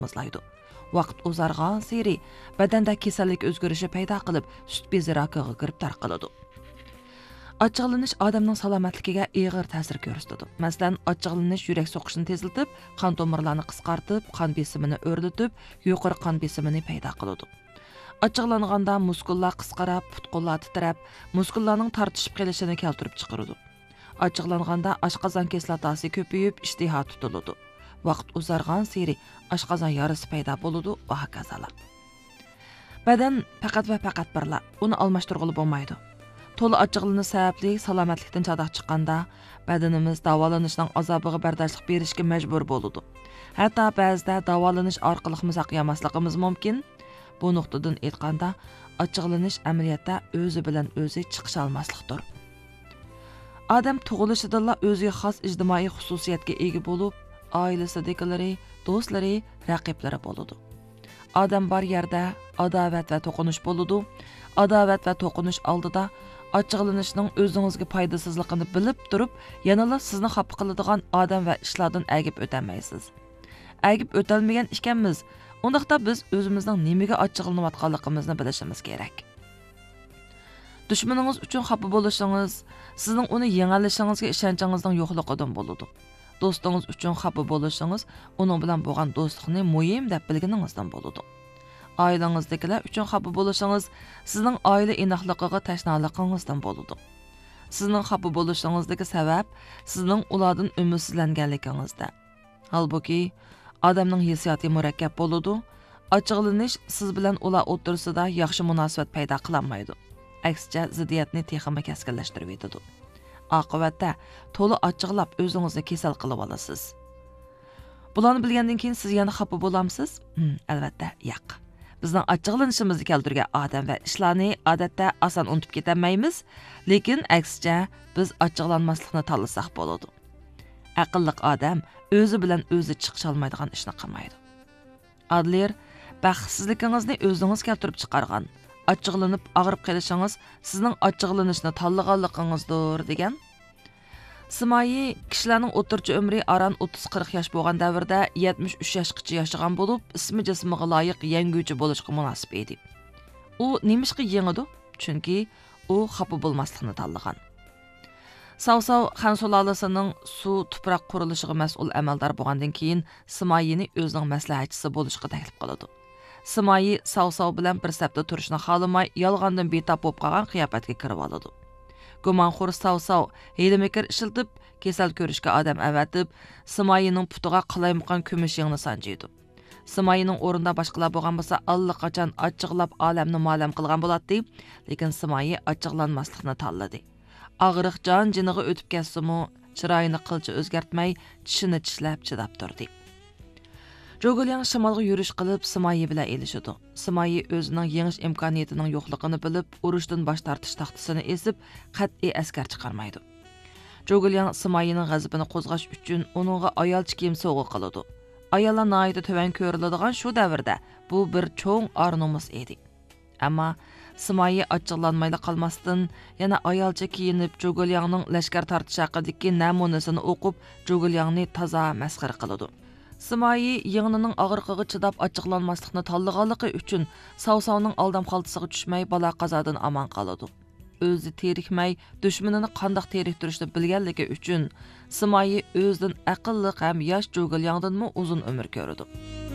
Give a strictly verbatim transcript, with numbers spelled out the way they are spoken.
muzlaydi. Vaqt uzargan seri badanda kasallik o'zgarishi paydo qilib, sut bezi rakiga kirib tarqaladi. Achchiqlanish odamning salomatligiga og'ir ta'sir ko'rsatadi. Masalan, achchiqlanish yurak so'qishini tezlatib, qon tomirlarini qisqartib, qon besimini o'rnatib, yuqori qon besimini paydo qiladi. Achchiqlanganda muskullar qisqarib, put-qo'llar titrab, muskullarning tortishib qolishini keltirib chiqaradi. Achchiqlanganda oshqozon kislotasi ko'payib, ishtiha tutiladi. Vaqt uzargan seri oshqozon yarasi paydo bo'ladi va hokazolar. Badan faqat va faqat birla, uni almashtirg'ili bo'lmaydi. To'la achchiqlanish sababli salomatlikdan chadaq chiqqanda badanimiz davolanishning azobiga bardoshlik berishga majbur bo'ladi. Hatto ba'zida davolanish orqali musaqqayamasligimiz mumkin. Bu nuqtadan aytganda, achchiqlanish amaliyotda o'zi bilan o'zi chiqish olmaslikdir. Odam tug'ilishidan o'ziga xos ijtimoiy xususiyatga ega bo'lib, oilasidagilari, do'stlari, raqiblari bo'ladi. Odam bor yerda adovat va to'qinish bo'ladi. Adovat va to'qinish oldida achchiqlanishning o'zingizga foydasizligini bilib turib, yanada sizni xafa qiladigan odam va ishlardan agib o'tamaysiz. Agib o'talmagan ekanmiz. Undaqda biz o'zimizning nimaga achchiqlanayotganligimizni bilishimiz kerak. Dushmaningiz uchun xafa bo'lishingiz, sizning uni yengilishingizga ishonchingizning yo'qligidan bo'ladi. Do'stingiz uchun xafa bo'lishingiz, uning bilan bo'lgan do'stlikni muhim deb bilganingizdan bo'ladi. Oilangizdagilar uchun xafa bo'lishingiz, sizning oila inoqligiga tashnoliqingizdan bo'ladi. Sizning xafa bo'lishingizdagi sabab sizning ulardan umidsizlanganligingizda. Halbuki odamning hissiyoti murakkab bo'ladi. Achchiqlanish siz bilan ular o'rtasida yaxshi munosabat paydo qilolmaydi. Aksicha ziddiyatni texnika kaskinlashtirib yetadi. Oqibatda to'la achchiqlab o'zingizni kasal qilib olasiz. Bularni bilgandan keyin siz yana xafa bo'lamsiz? Hmm, albatta, yo'q. Bizning achchiqlanishimizni keltirgan odam va ishlarni odatda oson unutib ketamaymiz, lekin aksicha biz achchiqlanmaslikni tanlasak bo'ladi. Aqlli odam o'zi bilan o'zi chiqish olmaydigan ishni qilmaydi. Adler, baxtsizligingizni o'zingiz keltirib chiqargan, achchiqlanib og'rib qolishingiz sizning achchiqlanishni tanlaganligingizdir degan. Simoyi kishilarning o'rtacha umri aran o'ttiz qirq yosh bo'lgan davrda yetmish uch yoshgacha yashagan bo'lib, ismi jismiga loyiq yenguvchi bo'lishga munosib edi. U nimishqa yengidi? Chunki u xafa bo'lmaslikni tanlagan. Savsav Xan sulolasining suv tuproq qurilishiga mas'ul amaldor bo'lgandan keyin Simoyini o'zining maslahatchisi bo'lishga taklif qiladi. Simoyi Savsav bilan bir safda turishni xohlamay, yolg'ondan betob bo'lib qolgan qiyofatga kirib oladi. Gumonxo'r Savsav hiyla-mekr ishiltib, kasal ko'rishga odam avatib, Simoyining putiga qalaymaqan kumush yengni sanjiydi. Simoyining o'rnida boshqalar bo'lgan bo'lsa, allaqachon achchiqlab olamni ma'lum qilgan bo'ladi, lekin Simoyi achchiqlanmaslikni tanladi. Og'riq jon jiniga o'tib ketsa-mu, chiroyini qilcha o'zgartmay, tishini tishlab chidab turdi. Jo'g'ilyan shimolga yurish qilib Simoyi bilan elishidi. Simoyi o'zining yengish imkoniyatining yo'qligini bilib, urushdan bosh tortish taxtasini esib, qat'iy askar chiqarmaydi. Jo'g'ilyan Simoyining g'azabini qo'zg'ash uchun uningga ayolchi kiyim sovg'a qiladi. Ayollar noyida to'van ko'riladigan shu davrda bu bir cho'ng or-nomus edi. Ammo Simoyi achchiqlanmayla qolmasdan yana ayolcha kiyinib Jo'g'ilyanning lashkar tortish haqidagi namunasini o'qib, Jo'g'ilyanni toza masxara qiladi. Simoyi yengnining og'riqiga chidab achchiqlanmaslikni tanlaganligi uchun Savsavning aldam xaltasiga tushmay balo qazodan omon qoladi. O'zi terikmay, dushmanini qandoq teriktirishni bilganligi uchun Simoyi o'zidan aqlli ham yosh Jo'g'ilyandanmi uzun umr ko'rdi.